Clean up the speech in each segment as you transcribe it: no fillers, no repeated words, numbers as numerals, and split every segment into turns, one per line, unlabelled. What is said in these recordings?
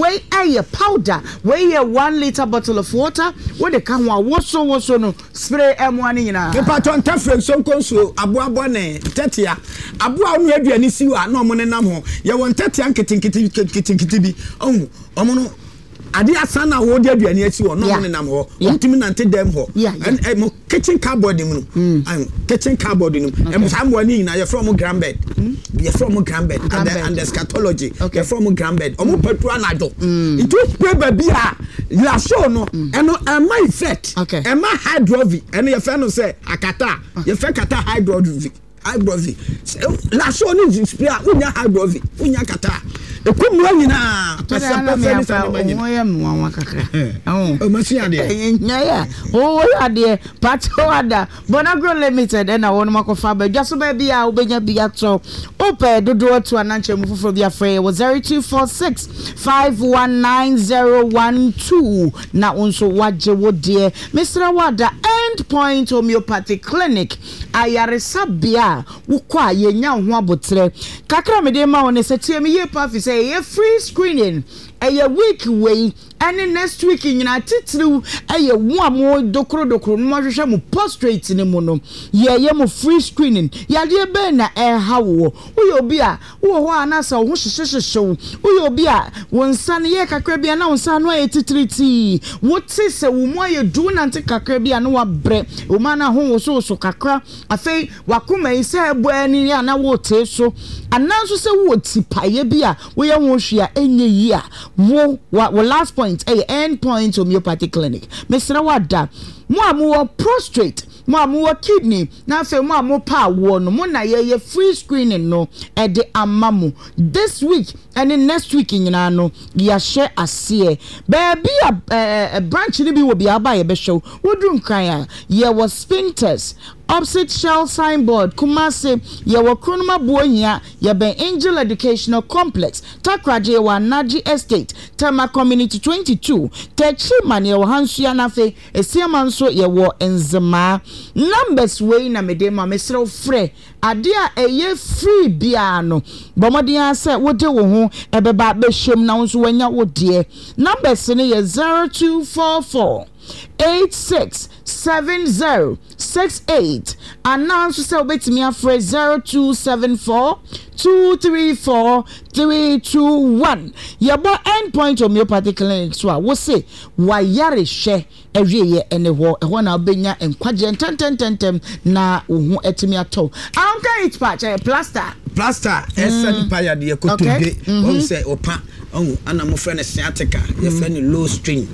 we aye powder we 1 liter bottle of water we de ka ho woso no spray M1 nyina
me paton tafre sonkonso aboabo ne tetia aboa no aduani siwa na omo ne nam ho ye won tetia nketinketi bi omo no ade asana wo de aduani asi wo no ne nam ho ntimi nante dem ho and mo kitchen cupboard mu no kitchen cupboard no em sambo ni na ye from ground bed ye from ground bed and the scatology ye from ground bed omo patu anajo itu pe ba bia la show no eno my effect e ma hydrovi eno ye fe no say akata ye fe kata hydrovi la show ni spray unya hydrovi unya kata ekumwa nyina pesa ni sa nyina
oya mwa kakra
o masi ade
nyaya o ade pato ada Bonagro Limited na won makofa ba dwaso ba bia obenya bia to ope dodo to ananche mu foforo bia frɛ wo 0246 519012 na onso waje wo de Mr. Wada End Point Homeopathic Clinic ayaresa bia wo kwa yenya ho abotre kakra me de ma won se tie me ye pa fi say a free screening a week way and next week nyina titru a wo dokro no hwehwe mu postrate ni mu no ye mu free screening ya de be na hawo wo obi a wo ho anasa wo hyehyehyew wo obi a wonsa ne ye kakra bia na wonsa no aye titriti wo ti se wo mo aye du nante kakra bia na wa bre wo ma na ho wo so kakra afei wakoma ise ebo ani ya na wo te so ananso se wo ti paye bia wo ye ho hwea enye yi a wo last point End Point Homeopathic Clinic Mr. Wada mo amu prostrate mo amu kidney na fe mo amu pa wo no mo na ye free screening no e de amamu this week and next week nyina no ya share ase baby a branch ni bi wo bi aba ye be show wodu nkran a ye was spinters opposite Shell signboard Kumase ye wo Kronoma Buonya ye ben Angel Educational Complex Takraje wa Naji Estate Tema Community 22 Techi man ye wo Hansua na fe esiama nso ye wo Enzema numbers we na medema mesro frɛ ade a eye free bia no bomodin ase wode wo ho ebeba be hwem na nso wanya wo de numbers ne ye 0244 867068 announce say obetimi afre 0274 234 321 yebo End Point Homeopathic Clinic so wo say wayare hwe ewieye ene ho na obenya enkwaje ntenten na wo etimi ato anka it patch plaster esen pa ya de kotoge o say opa ana mo friend sciatica your friend low strain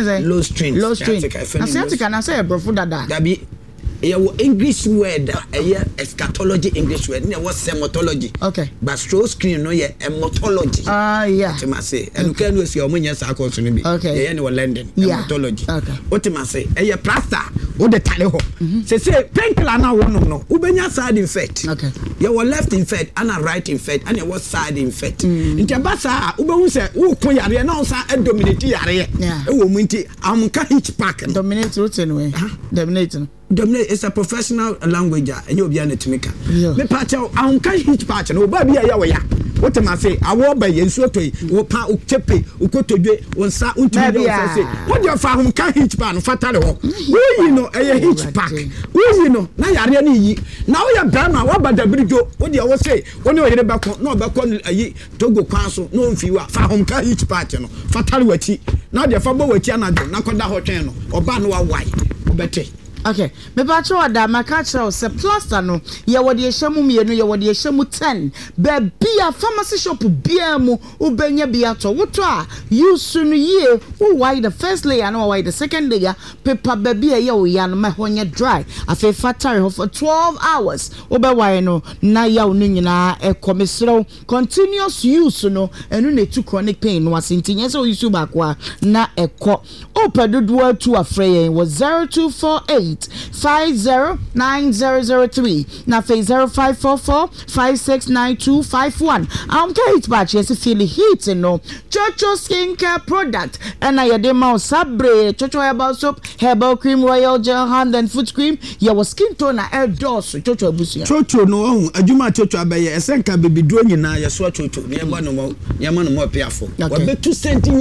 sciatica na say brofo dada dabi English word eschatology English word ne was hematology but stroke screen no ye hematology what say and can we see omunya sa course no bi ye ne London hematology what say plaster o de tale ho say painkiller na wo no ubenya side effect ye were left infect and right infect and ye was side infect nti basa ubehu say wo ko yare na onsa dominate yare e wo mu nti amka hitch pack dominate routine way dominate
is a professional language and you be an etimika me pacho anka hitch patch no ba bia ya ya what am I say awo ba yensu to wo pa o chepe o kotodwe wonsa untumi say what your fa hom ka hitch pa no fatale ho we no hitch pack we no na yare na yi na wo ya brama wa bada brijo wo de wo say woni o yere bako na obako ayi togo kwan so no mfiwa fa hom ka hitch patch no fatale wachi na de fa bo wachi anajo na koda ho twen no oba no wa wai obete
okay me ba cho da makacha se plaster no ye wode ehyamu mienu ye wode ehyamu 10 be bia pharmacy shop bia mu ubenya bia to woto a use no ye wo why the first layer no why the second layer paper be bia ye wo ya no ma honye dry afi fatare ho for 12 hours obe why no na ya wo nyina ekomesro continuous use no enu na tu chronic pain no asintinye so use ba kwa na ekọ opedodo tu afre was 0248 509003 na face 0544 569251 Kate batch yes feel heat no Chocho skincare product and I dey ma sabre Chocho herbal soap herbal cream royal gel hand and foot cream your skin tone na eldos Chocho abusia
Chocho no adwuma Chocho abaye esenka bebiduo nyina yeso Chocho ne ma no mo piafo wa be 2 cent